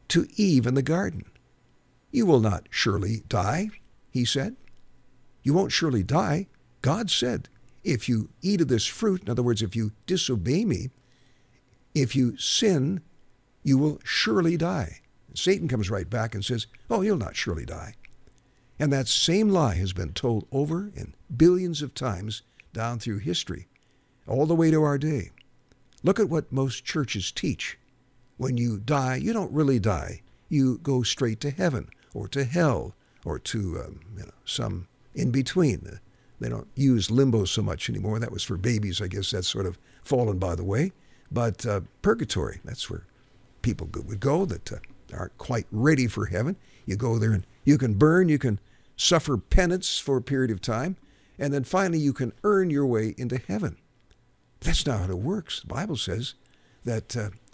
to Eve in the garden. You will not surely die, he said. You won't surely die. God said, if you eat of this fruit, in other words, if you disobey me, if you sin, you will surely die. Satan comes right back and says, oh, you'll not surely die. And that same lie has been told over and billions of times down through history, all the way to our day. Look at what most churches teach. When you die, you don't really die. You go straight to heaven or to hell or to some in between. They don't use limbo so much anymore. That was for babies. I guess that's sort of fallen by the way. But purgatory, that's where people would go that aren't quite ready for heaven. You go there and you can burn, you can suffer penance for a period of time, and then finally you can earn your way into heaven. That's not how it works. The Bible says that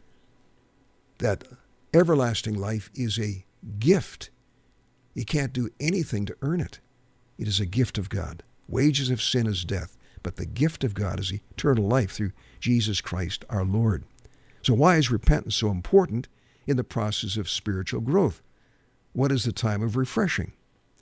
that everlasting life is a gift. You can't do anything to earn it. It is a gift of God. Wages of sin is death, but the gift of God is eternal life through Jesus Christ our Lord. So why is repentance so important in the process of spiritual growth? What is the time of refreshing?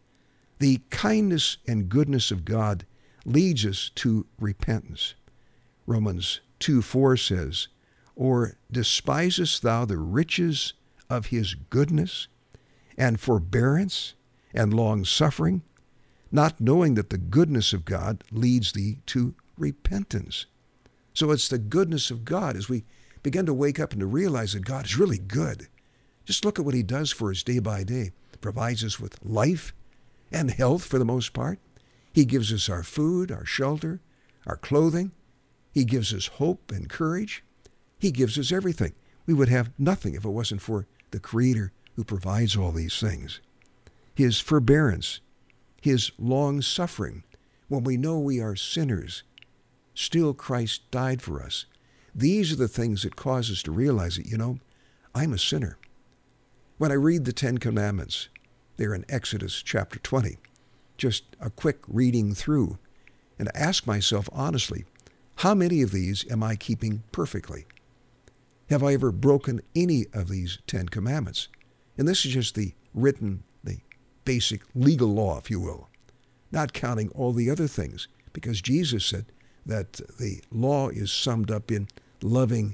The kindness and goodness of God leads us to repentance. Romans 2:4 says, or despisest thou the riches of his goodness and forbearance and long-suffering, not knowing that the goodness of God leads thee to repentance. So it's the goodness of God as we begin to wake up and to realize that God is really good. Just look at what he does for us day by day. Provides us with life and health for the most part. He gives us our food, our shelter, our clothing. He gives us hope and courage. He gives us everything. We would have nothing if it wasn't for the Creator who provides all these things. His forbearance, his long-suffering, when we know we are sinners, still Christ died for us. These are the things that cause us to realize that, I'm a sinner. When I read the Ten Commandments, they're in Exodus chapter 20, just a quick reading through, and ask myself honestly, how many of these am I keeping perfectly? Have I ever broken any of these 10 commandments? And this is just the written, the basic legal law, if you will, not counting all the other things, because Jesus said that the law is summed up in loving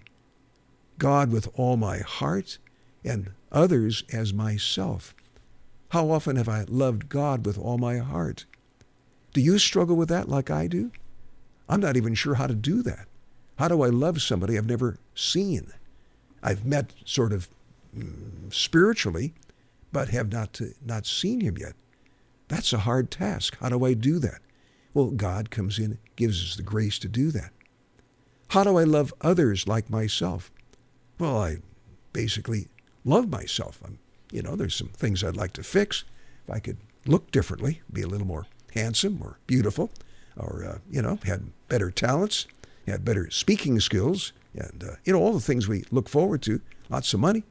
God with all my heart and others as myself. How often have I loved God with all my heart? Do you struggle with that like I do? I'm not even sure how to do that. How do I love somebody I've never seen? I've met sort of spiritually, but have not seen him yet. That's a hard task. How do I do that? Well, God comes in, gives us the grace to do that. How do I love others like myself? Well, I basically love myself. There's some things I'd like to fix. If I could look differently, be a little more handsome or beautiful, or, had better talents, had better speaking skills, and, all the things we look forward to, lots of money.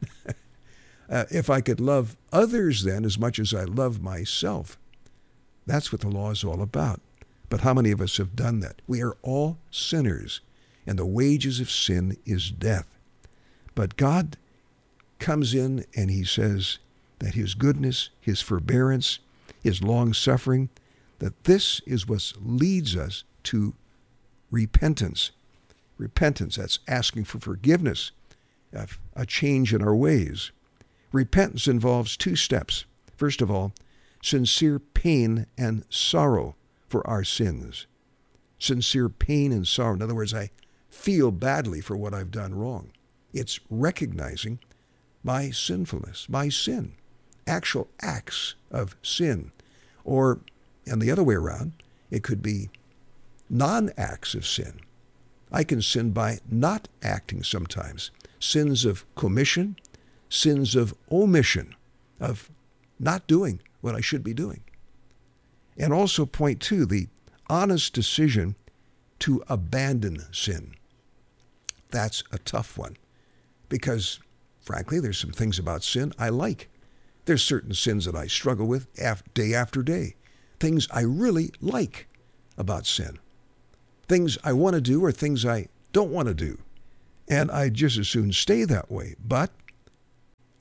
If I could love others then as much as I love myself, that's what the law is all about. But how many of us have done that? We are all sinners, and the wages of sin is death. But God comes in and he says that his goodness, his forbearance, his long-suffering, that this is what leads us to repentance. Repentance, that's asking for forgiveness, a change in our ways. Repentance involves 2 steps. First of all, sincere pain and sorrow for our sins. Sincere pain and sorrow. In other words, I feel badly for what I've done wrong. It's recognizing my sinfulness, my sin, actual acts of sin. Or, and the other way around, it could be non-acts of sin. I can sin by not acting sometimes. Sins of commission, sins of omission, of not doing what I should be doing. And also point 2, the honest decision to abandon sin. That's a tough one because, frankly, there's some things about sin I like. There's certain sins that I struggle with day after day. Things I really like about sin. Things I want to do or things I don't want to do. And I just as soon stay that way. But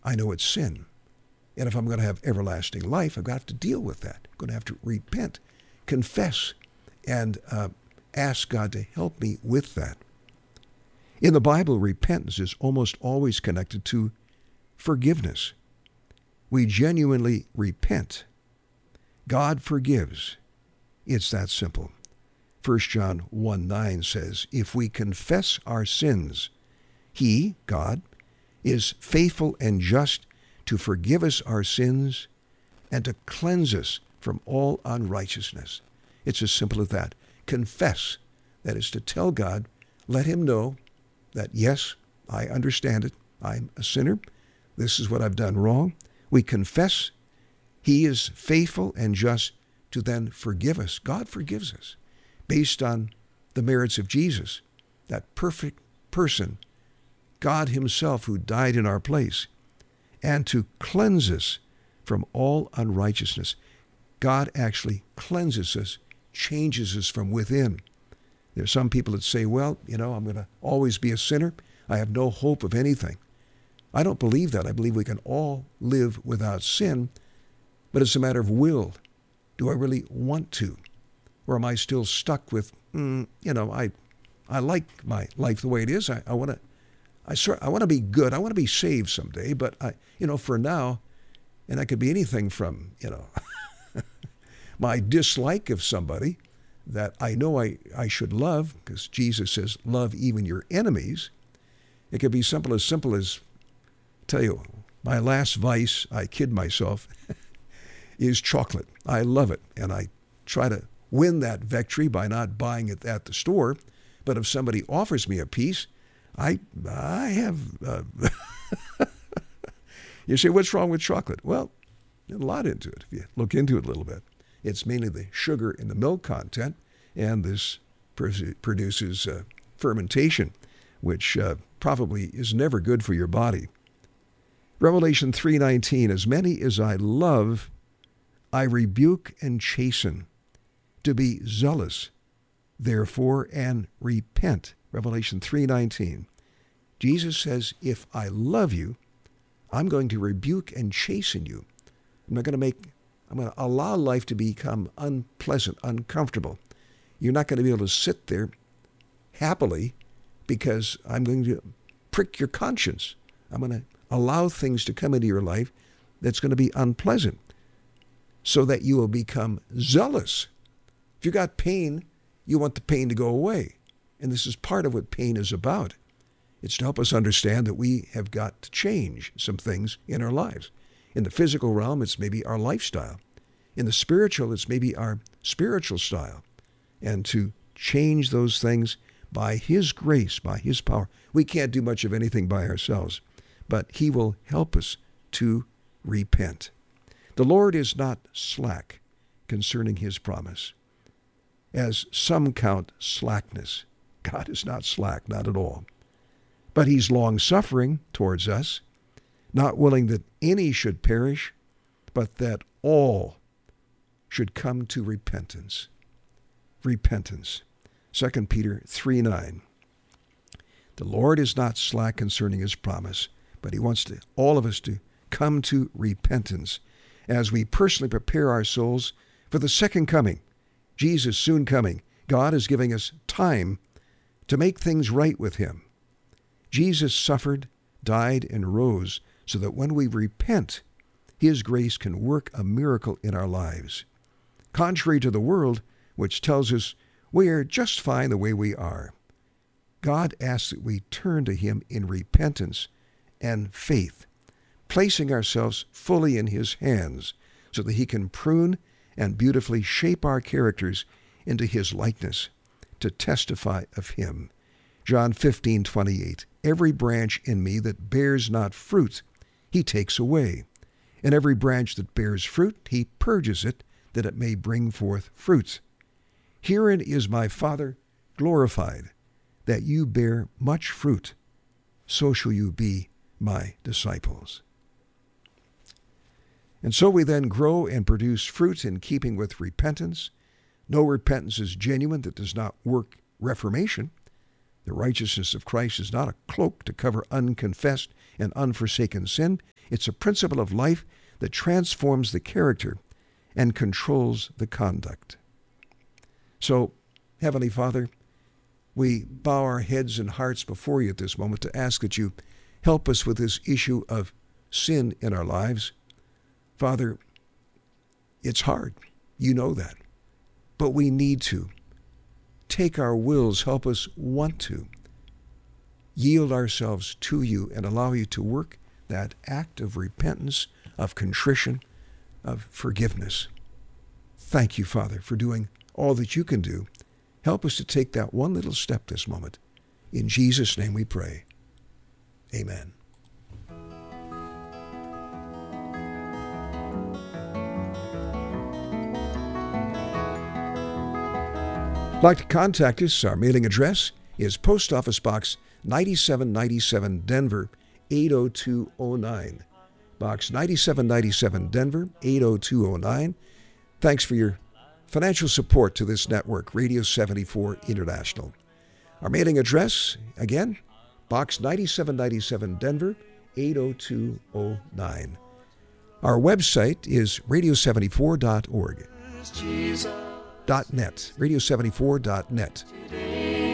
I know it's sin. And if I'm going to have everlasting life, I'm going to have to deal with that. I'm going to have to repent, confess, and ask God to help me with that. In the Bible, repentance is almost always connected to forgiveness. We genuinely repent. God forgives. It's that simple. 1 John 1:9 says, if we confess our sins, He, God, is faithful and just to forgive us our sins and to cleanse us from all unrighteousness. It's as simple as that. Confess. That is to tell God, let Him know that, yes, I understand it. I'm a sinner. This is what I've done wrong. We confess. He is faithful and just to then forgive us. God forgives us based on the merits of Jesus, that perfect person, God Himself who died in our place, and to cleanse us from all unrighteousness. God actually cleanses us, changes us from within. There are some people that say, well, I'm going to always be a sinner. I have no hope of anything. I don't believe that. I believe we can all live without sin, but it's a matter of will. Do I really want to? Or am I still stuck with, I like my life the way it is. I want to be good. I want to be saved someday, but for now, and that could be anything from, my dislike of somebody that I know I should love, because Jesus says, love even your enemies. It could be simple as, tell you, my last vice, I kid myself, is chocolate. I love it, and I try to win that victory by not buying it at the store. But if somebody offers me a piece, I have... You say, what's wrong with chocolate? Well, there's a lot into it, if you look into it a little bit. It's mainly the sugar and the milk content, and this produces fermentation, which probably is never good for your body. Revelation 3:19, as many as I love, I rebuke and chasten. To be zealous, therefore, and repent. Revelation 3:19. Jesus says, if I love you, I'm going to rebuke and chasten you. I'm going to allow life to become unpleasant, uncomfortable. You're not going to be able to sit there happily because I'm going to prick your conscience. I'm going to allow things to come into your life that's going to be unpleasant so that you will become zealous. If you got pain, you want the pain to go away. And this is part of what pain is about. It's to help us understand that we have got to change some things in our lives. In the physical realm, it's maybe our lifestyle. In the spiritual, it's maybe our spiritual style. And to change those things by His grace, by His power. We can't do much of anything by ourselves, but He will help us to repent. The Lord is not slack concerning His promise, as some count slackness. God is not slack, not at all. But He's long-suffering towards us, not willing that any should perish, but that all should come to repentance. Repentance. 2 Peter 3:9. The Lord is not slack concerning His promise, but He wants all of us to come to repentance as we personally prepare our souls for the second coming. Jesus soon coming. God is giving us time to make things right with Him. Jesus suffered, died, and rose so that when we repent, His grace can work a miracle in our lives. Contrary to the world, which tells us we are just fine the way we are, God asks that we turn to Him in repentance and faith, placing ourselves fully in His hands so that He can prune and beautifully shape our characters into His likeness to testify of Him. John 15:28. Every branch in me that bears not fruit, He takes away. And every branch that bears fruit, He purges it, that it may bring forth fruit. Herein is my Father glorified, that you bear much fruit. So shall you be my disciples. And so we then grow and produce fruit in keeping with repentance. No repentance is genuine that does not work reformation. The righteousness of Christ is not a cloak to cover unconfessed and unforsaken sin. It's a principle of life that transforms the character and controls the conduct. So, Heavenly Father, we bow our heads and hearts before you at this moment to ask that you help us with this issue of sin in our lives. Father, it's hard. You know that. But we need to. Take our wills, help us want to. Yield ourselves to you and allow you to work that act of repentance, of contrition, of forgiveness. Thank you, Father, for doing all that you can do. Help us to take that one little step this moment. In Jesus' name we pray. Amen. Like to contact us, our mailing address is Post Office Box 9797 Denver 80209. Box 9797 Denver 80209. Thanks for your financial support to this network, Radio 74 International. Our mailing address, again, Box 9797 Denver 80209. Our website is radio74.org. .net, radio74.net.